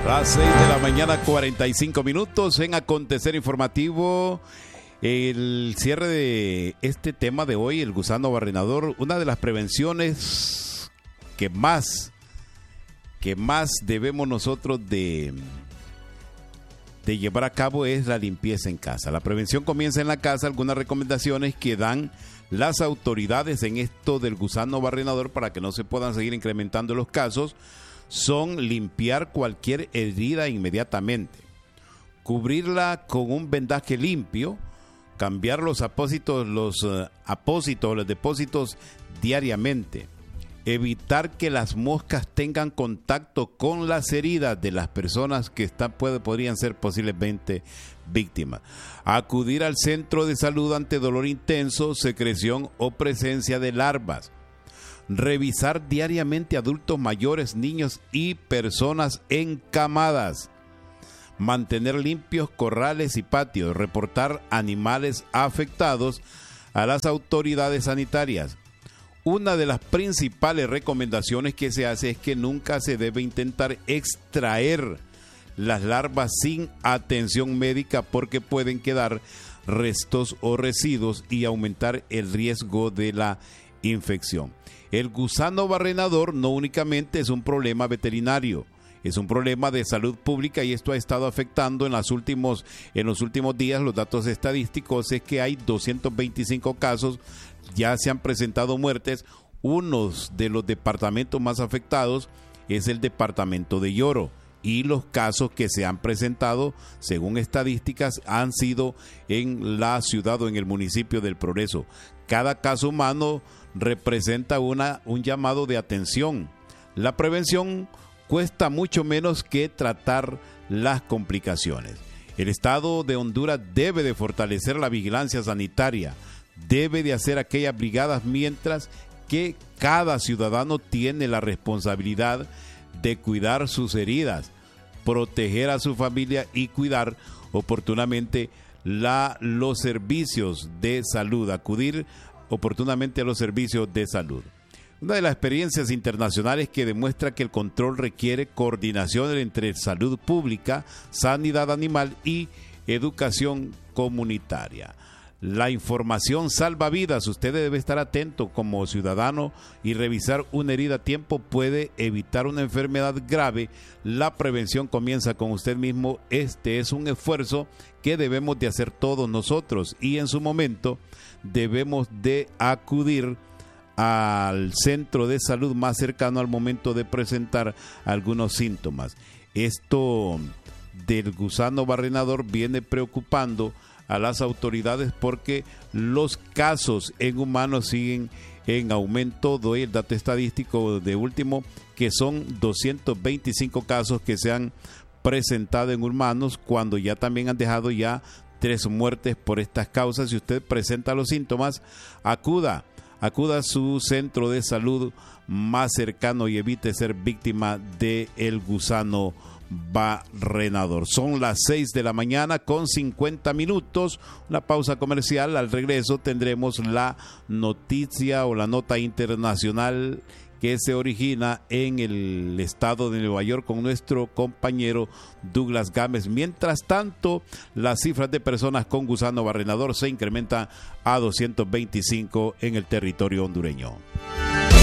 Las 6 de la mañana, 45 minutos en Acontecer Informativo. El cierre de este tema de hoy, el gusano barrenador, una de las prevenciones que más debemos nosotros de llevar a cabo es la limpieza en casa. La prevención comienza en la casa. Algunas recomendaciones que dan las autoridades en esto del gusano barrenador para que no se puedan seguir incrementando los casos son limpiar cualquier herida inmediatamente, cubrirla con un vendaje limpio, cambiar los depósitos diariamente, evitar que las moscas tengan contacto con las heridas de las personas que podrían ser posiblemente víctimas, acudir al centro de salud ante dolor intenso, secreción o presencia de larvas, revisar diariamente adultos mayores, niños y personas encamadas, mantener limpios corrales y patios, reportar animales afectados a las autoridades sanitarias. Una de las principales recomendaciones que se hace es que nunca se debe intentar extraer las larvas sin atención médica porque pueden quedar restos o residuos y aumentar el riesgo de la infección. El gusano barrenador no únicamente es un problema veterinario, es un problema de salud pública y esto ha estado afectando en los últimos días. Los datos estadísticos es que hay 225 casos, ya se han presentado muertes. Uno de los departamentos más afectados es el departamento de Yoro y los casos que se han presentado, según estadísticas, han sido en la ciudad o en el municipio del Progreso. Cada caso humano representa un llamado de atención. La prevención cuesta mucho menos que tratar las complicaciones. El Estado de Honduras debe de fortalecer la vigilancia sanitaria, debe de hacer aquellas brigadas, mientras que cada ciudadano tiene la responsabilidad de cuidar sus heridas, proteger a su familia y cuidar oportunamente los servicios de salud, acudir oportunamente a los servicios de salud. Una de las experiencias internacionales que demuestra que el control requiere coordinación entre salud pública, sanidad animal y educación comunitaria. La información salva vidas. Usted debe estar atento como ciudadano y revisar una herida a tiempo puede evitar una enfermedad grave. La prevención comienza con usted mismo. Este es un esfuerzo que debemos de hacer todos nosotros y en su momento debemos de acudir al centro de salud más cercano al momento de presentar algunos síntomas. Esto del gusano barrenador viene preocupando a las autoridades porque los casos en humanos siguen en aumento. Doy el dato estadístico de último, que son 225 casos que se han presentado en humanos, cuando ya también han dejado ya 3 muertes por estas causas. Si usted presenta los síntomas, acuda a su centro de salud más cercano y evite ser víctima del gusano barrenador. Son las 6 de la mañana con 50 minutos. Una pausa comercial. Al regreso tendremos la noticia o la nota internacional que se origina en el estado de Nueva York con nuestro compañero Douglas Gámez. Mientras tanto, las cifras de personas con gusano barrenador se incrementan a 225 en el territorio hondureño.